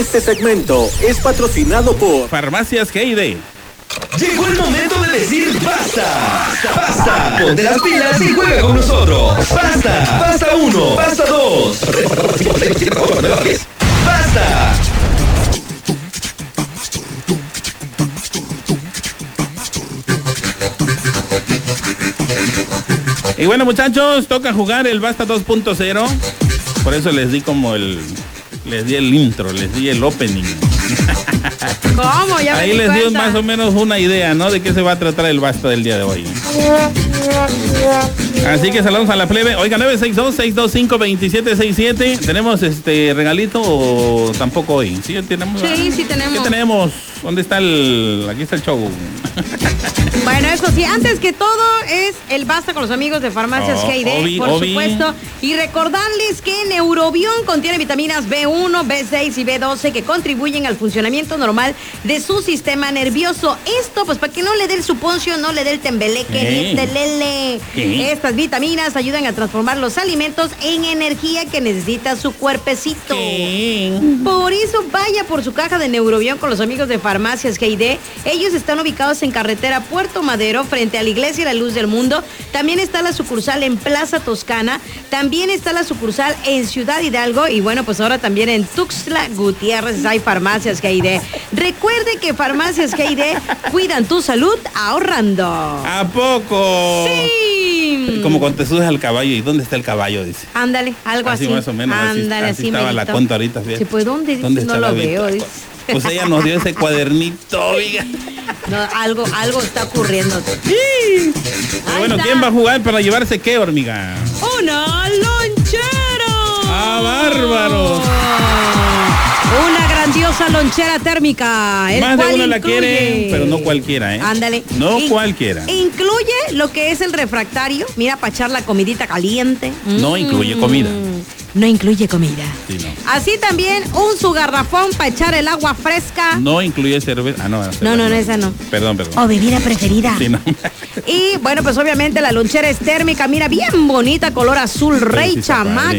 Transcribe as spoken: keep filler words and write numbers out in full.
Este segmento es patrocinado por Farmacias G I D. Llegó el momento de decir basta. Basta. Ponte las pilas y juega con nosotros. Basta. Basta uno. Basta dos. Basta. Y bueno, muchachos, toca jugar el Basta dos punto cero. Por eso les di como el... Les di el intro, les di el opening. ¿Cómo? Ya me Ahí di les di cuenta. más o menos una idea, ¿no? De qué se va a tratar el Basta del día de hoy. Así que saludamos a la plebe. Oiga, nueve seis dos, seis dos cinco, dos siete seis siete. ¿Tenemos este regalito o tampoco hoy? ¿Sí tenemos? Sí, sí tenemos. ¿Qué tenemos? ¿Dónde está el...? Aquí está el show. Bueno, eso sí, antes que todo es el Basta con los amigos de Farmacias Oh, G I D, Obi, por Obi. supuesto. Y recordarles que Neurobión contiene vitaminas B uno, B seis y B doce que contribuyen al funcionamiento normal de su sistema nervioso. Esto, pues, para que no le dé el suponcio, no le dé el tembeleque, Sí. ni el telele. Sí. Estas vitaminas ayudan a transformar los alimentos en energía que necesita su cuerpecito. Sí. Por eso vaya por su caja de Neurobión con los amigos de Farmacias G I D. Ellos están ubicados en carretera Puerto Madero, frente a la Iglesia La Luz del Mundo. También está la sucursal en Plaza Toscana. También está la sucursal en Ciudad Hidalgo. Y bueno, pues ahora también en Tuxtla Gutiérrez hay Farmacias G I D. Recuerde que Farmacias G I D cuidan tu salud ahorrando. ¿A poco? Sí. Como cuando te subes al caballo. ¿Y dónde está el caballo? Dice. Ándale, algo así. Así más o menos, así- Ándale, así así, estaba la merito. conta ahorita, fíjate. Sí, pues ¿dónde? ¿Dónde no está lo la veo. Vita? dice. Pues ella nos dio ese cuadernito, oiga. No, algo, algo está ocurriendo. Pero Ahí bueno, está. ¿quién va a jugar para llevarse qué, hormiga? ¡Una lonchera! ¡Ah, bárbaros! Una grandiosa lonchera térmica. el Más de cual uno la incluye- quiere, pero no cualquiera, ¿eh? Ándale. No In- cualquiera. Incluye lo que es el refractario. Mira, para echar la comidita caliente. No Mm. incluye comida. No incluye comida. Sí, no. Así también un su garrafón para echar el agua fresca. No incluye cerveza. Ah, no. No, no, no, esa no. Perdón, perdón. O bebida preferida. Sí, no. Y bueno, pues obviamente la lonchera es térmica. Mira, bien bonita, color azul, rey sí está chamaco.